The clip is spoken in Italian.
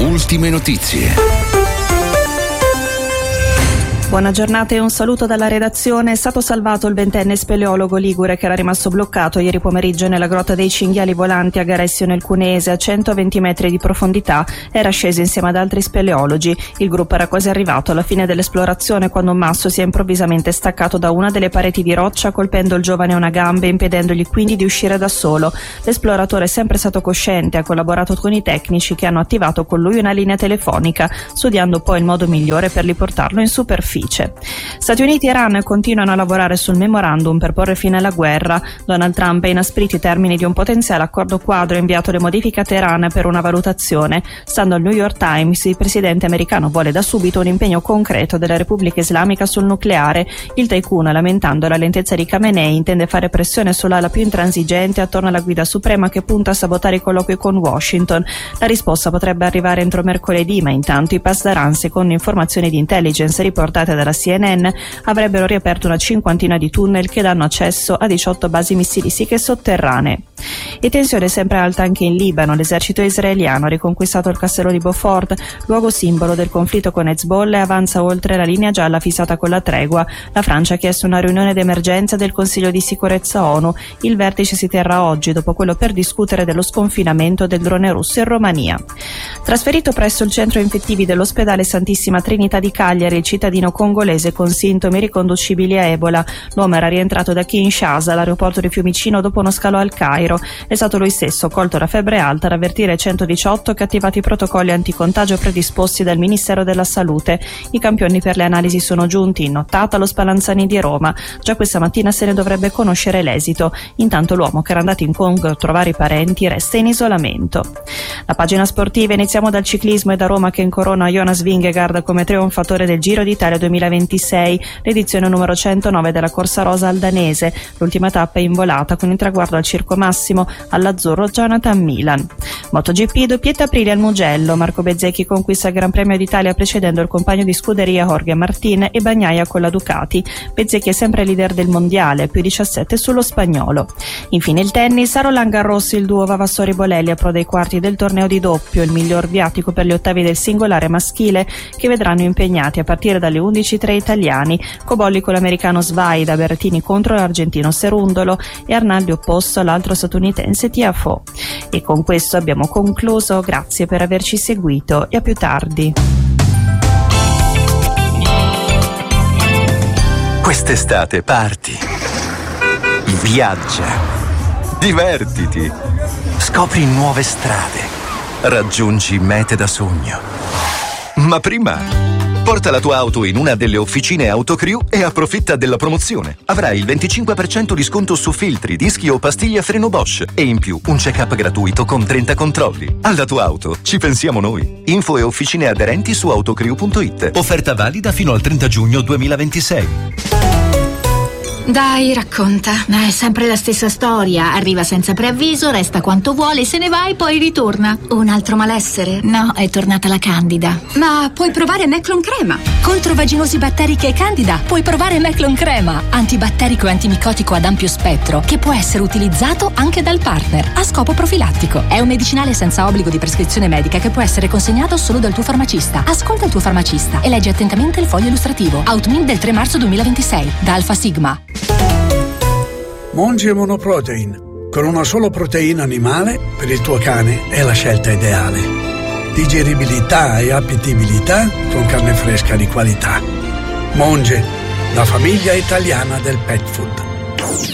Ultime notizie. Buona giornata e un saluto dalla redazione. È stato salvato il 20enne speleologo ligure che era rimasto bloccato ieri pomeriggio nella grotta dei cinghiali volanti a Garessio nel Cuneese, a 120 metri di profondità. Era sceso insieme ad altri speleologi. Il gruppo era quasi arrivato alla fine dell'esplorazione quando un masso si è improvvisamente staccato da una delle pareti di roccia, colpendo il giovane a una gamba e impedendogli quindi di uscire da solo. L'esploratore è sempre stato cosciente e ha collaborato con i tecnici che hanno attivato con lui una linea telefonica, studiando poi il modo migliore per riportarlo in superficie. Stati Uniti e Iran continuano a lavorare sul memorandum per porre fine alla guerra. Donald Trump ha inasprito i termini di un potenziale accordo quadro e inviato le modifiche a Teheran per una valutazione. Stando al New York Times, il presidente americano vuole da subito un impegno concreto della Repubblica Islamica sul nucleare. Il tycoon, lamentando la lentezza di Khamenei, intende fare pressione sull'ala più intransigente attorno alla guida suprema che punta a sabotare i colloqui con Washington. La risposta potrebbe arrivare entro mercoledì, ma intanto i Pasdaran, secondo informazioni di intelligence riportate dalla CNN, avrebbero riaperto una cinquantina di tunnel che danno accesso a 18 basi missilistiche sotterranee. E tensione sempre alta anche in Libano. L'esercito israeliano ha riconquistato il castello di Beaufort, luogo simbolo del conflitto con Hezbollah, e avanza oltre la linea gialla fissata con la tregua. La Francia ha chiesto una riunione d'emergenza del Consiglio di sicurezza ONU. Il vertice si terrà oggi, dopo quello per discutere dello sconfinamento del drone russo in Romania. Trasferito presso il centro infettivi dell'ospedale Santissima Trinità di Cagliari, il cittadino congolese con sintomi riconducibili a Ebola. L'uomo era rientrato da Kinshasa all'aeroporto di Fiumicino dopo uno scalo al Cairo. È stato lui stesso, colto da febbre alta, ad avvertire 118 che ha attivato i protocolli anticontagio predisposti dal Ministero della Salute. I campioni per le analisi sono giunti in nottata allo Spallanzani di Roma. Già questa mattina se ne dovrebbe conoscere l'esito. Intanto l'uomo, che era andato in Congo a trovare i parenti, resta in isolamento. La pagina sportiva, iniziamo dal ciclismo e da Roma che incorona Jonas Vingegaard come trionfatore del Giro d'Italia 2026, l'edizione numero 109 della Corsa Rosa aldanese. L'ultima tappa è in volata con il traguardo al Circo Massimo, all'azzurro Jonathan Milan. MotoGP, doppietta aprile al Mugello. Marco Bezzecchi conquista il Gran Premio d'Italia precedendo il compagno di scuderia Jorge Martin e Bagnaia con la Ducati. Bezzecchi è sempre leader del mondiale, più 17 sullo spagnolo. Infine il tennis, a Roland Garros il duo Vavassori-Bolelli approda ai quarti del torneo di doppio, il miglior viatico per gli ottavi del singolare maschile, che vedranno impegnati a partire dalle 11 tre italiani: Cobolli con l'americano Svaida, Berrettini contro l'argentino Serundolo e Arnaldi opposto all'altro statunitense Tiafoe. E con questo abbiamo concluso, grazie per averci seguito e a più tardi. Quest'estate parti, viaggia, divertiti, scopri nuove strade, raggiungi mete da sogno. Ma prima porta la tua auto in una delle officine Autocrew e approfitta della promozione. Avrai il 25% di sconto su filtri, dischi o pastiglie a freno Bosch e in più un check-up gratuito con 30 controlli. Alla tua auto ci pensiamo noi. Info e officine aderenti su autocrew.it. Offerta valida fino al 30 giugno 2026. Dai, racconta. È sempre la stessa storia. Arriva senza preavviso, resta quanto vuole, se ne va e poi ritorna. Un altro malessere? No, è tornata la Candida. Ma puoi provare Meclon Crema. Contro vaginosi batteriche e Candida puoi provare Meclon Crema. Antibatterico e antimicotico ad ampio spettro, che può essere utilizzato anche dal partner a scopo profilattico. È un medicinale senza obbligo di prescrizione medica che può essere consegnato solo dal tuo farmacista. Ascolta il tuo farmacista e leggi attentamente il foglio illustrativo. Outmin del 3 marzo 2026 da Alpha Sigma. Monge Monoprotein. Con una sola proteina animale, per il tuo cane è la scelta ideale. Digeribilità e appetibilità con carne fresca di qualità. Monge, la famiglia italiana del pet food.